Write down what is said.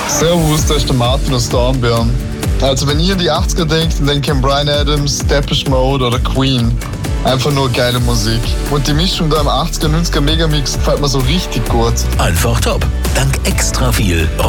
Servus, da ist der Martin aus Dornbirn. Also wenn ihr an die 80er denkt, dann denkt ihr an Bryan Adams, Depeche Mode oder Queen. Einfach nur geile Musik. Und die Mischung da im 80er, 90er Megamix gefällt mir so richtig gut. Einfach top. Dank extra viel